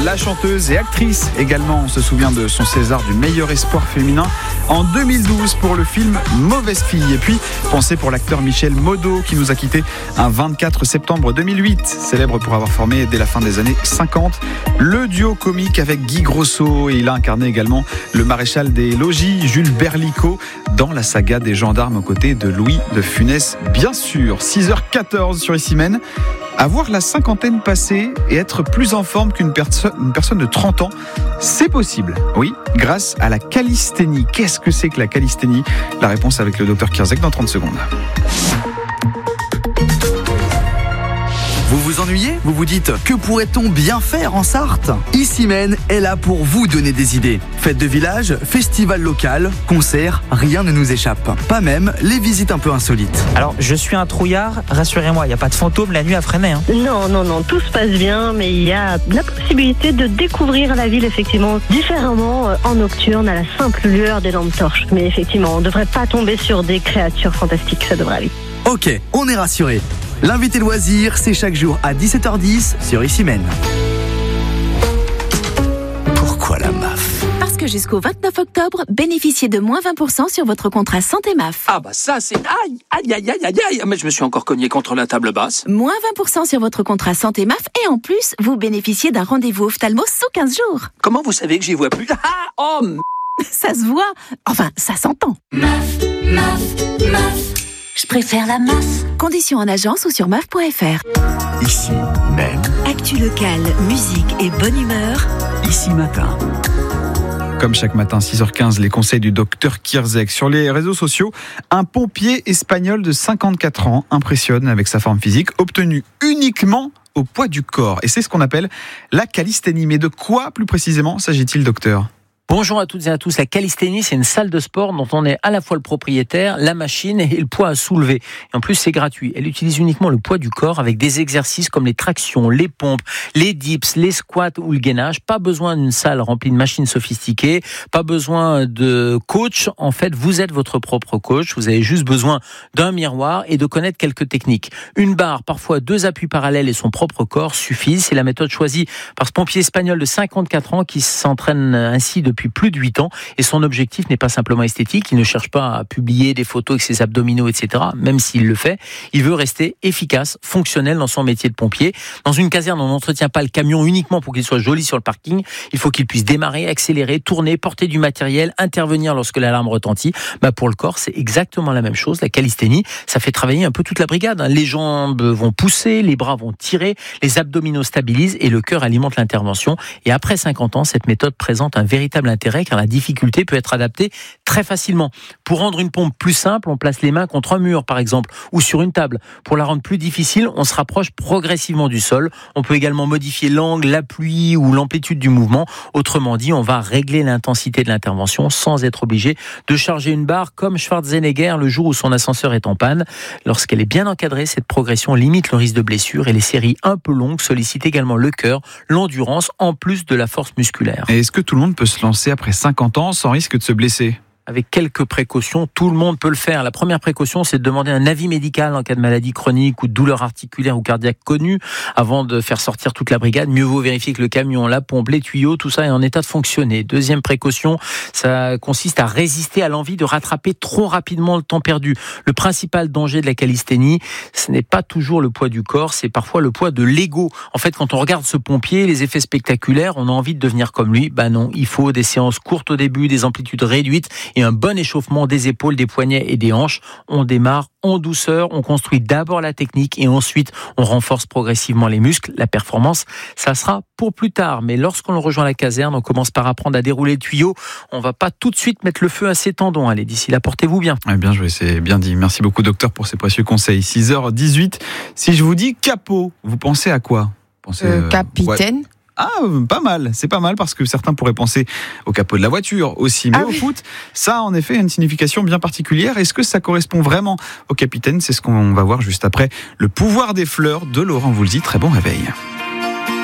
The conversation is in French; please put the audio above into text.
La chanteuse et actrice également, on se souvient de son César du meilleur espoir féminin en 2012 pour le film Mauvaise fille. Et puis, pensez pour l'acteur Michel Modo qui nous a quittés un 24 septembre 2008, célèbre pour avoir formé dès la fin des années 50 le duo comique avec Guy Grosso. Et il a incarné également le maréchal des logis Jules Berlicot dans la saga des gendarmes aux côtés de Louis de Funès, bien sûr. 6h14 sur Issy-Mène. Avoir la cinquantaine passée et être plus en forme qu'une personne de 30 ans, c'est possible. Oui, grâce à la calisthénie. Qu'est-ce que c'est que la calisthénie ? La réponse avec le docteur Kierzek dans 30 secondes. Vous vous ennuyez ? Vous vous dites, que pourrait-on bien faire en Sarthe ? Issy-Mène est là pour vous donner des idées. Fête de village, festival local, concert, rien ne nous échappe. Pas même les visites un peu insolites. Alors, je suis un trouillard, rassurez-moi, il n'y a pas de fantôme la nuit à Fresnay. Non, tout se passe bien, mais il y a la possibilité de découvrir la ville, effectivement, différemment en nocturne, à la simple lueur des lampes torches. Mais effectivement, on ne devrait pas tomber sur des créatures fantastiques, ça devrait aller. Ok, on est rassuré. L'invité loisir, c'est chaque jour à 17h10 sur Issy-Mène. Pourquoi la MAF ? Parce que jusqu'au 29 octobre, bénéficiez de moins 20% sur votre contrat santé MAF. Ah bah ça c'est... Aïe, mais je me suis encore cogné contre la table basse. Moins 20% sur votre contrat santé MAF et en plus, vous bénéficiez d'un rendez-vous ophtalmo sous 15 jours. Comment vous savez que j'y vois plus ? Ça se voit, enfin ça s'entend. MAF, je préfère la MAF. Conditions en agence ou sur maf.fr. Issy-Mène. Actu locale, musique et bonne humeur. Ici Matin. Comme chaque matin, 6h15, les conseils du docteur Kierzek. Sur les réseaux sociaux, un pompier espagnol de 54 ans impressionne avec sa forme physique, obtenue uniquement au poids du corps. Et c'est ce qu'on appelle la calisthénie. Mais de quoi, plus précisément, s'agit-il, docteur ? Bonjour à toutes et à tous. La calisthénie, c'est une salle de sport dont on est à la fois le propriétaire, la machine et le poids à soulever. Et en plus, c'est gratuit. Elle utilise uniquement le poids du corps avec des exercices comme les tractions, les pompes, les dips, les squats ou le gainage. Pas besoin d'une salle remplie de machines sophistiquées. Pas besoin de coach. En fait, vous êtes votre propre coach. Vous avez juste besoin d'un miroir et de connaître quelques techniques. Une barre, parfois 2 appuis parallèles et son propre corps suffisent. C'est la méthode choisie par ce pompier espagnol de 54 ans qui s'entraîne ainsi depuis plus de 8 ans et son objectif n'est pas simplement esthétique, il ne cherche pas à publier des photos avec ses abdominaux, etc. Même s'il le fait, il veut rester efficace, fonctionnel dans son métier de pompier. Dans une caserne, on n'entretient pas le camion uniquement pour qu'il soit joli sur le parking, il faut qu'il puisse démarrer, accélérer, tourner, porter du matériel, intervenir lorsque l'alarme retentit. Pour le corps, c'est exactement la même chose. La calisthénie, ça fait travailler un peu toute la brigade. Les jambes vont pousser, les bras vont tirer, les abdominaux stabilisent et le cœur alimente l'intervention. Et après 50 ans, cette méthode présente un véritable intérêt car la difficulté peut être adaptée très facilement. Pour rendre une pompe plus simple, on place les mains contre un mur par exemple ou sur une table. Pour la rendre plus difficile, on se rapproche progressivement du sol. On peut également modifier l'angle, l'appui ou l'amplitude du mouvement. Autrement dit, on va régler l'intensité de l'intervention sans être obligé de charger une barre comme Schwarzenegger le jour où son ascenseur est en panne. Lorsqu'elle est bien encadrée, cette progression limite le risque de blessure et les séries un peu longues sollicitent également le cœur, l'endurance en plus de la force musculaire. Et est-ce que tout le monde peut se lancer après 50 ans sans risque de se blesser ? Avec quelques précautions, tout le monde peut le faire. La première précaution, c'est de demander un avis médical en cas de maladie chronique ou de douleur articulaire ou cardiaque connue avant de faire sortir toute la brigade. Mieux vaut vérifier que le camion, la pompe, les tuyaux, tout ça est en état de fonctionner. Deuxième précaution, ça consiste à résister à l'envie de rattraper trop rapidement le temps perdu. Le principal danger de la calisthénie, ce n'est pas toujours le poids du corps, c'est parfois le poids de l'ego. En fait, quand on regarde ce pompier, les effets spectaculaires, on a envie de devenir comme lui. Non, il faut des séances courtes au début, des amplitudes réduites et un bon échauffement des épaules, des poignets et des hanches. On démarre en douceur, on construit d'abord la technique et ensuite on renforce progressivement les muscles. La performance, ça sera pour plus tard. Mais lorsqu'on rejoint la caserne, on commence par apprendre à dérouler le tuyau. On va pas tout de suite mettre le feu à ses tendons. Allez, d'ici là, portez-vous bien. Bien joué, c'est bien dit. Merci beaucoup, docteur, pour ces précieux conseils. 6h18. Si je vous dis capot, vous pensez à quoi ? Capitaine. Ouais. Ah, pas mal, c'est pas mal parce que certains pourraient penser au capot de la voiture aussi, mais au foot, ça a en effet une signification bien particulière. Est-ce que ça correspond vraiment au capitaine ? C'est ce qu'on va voir juste après. Le pouvoir des fleurs de Laurent Voulzy. Très bon réveil.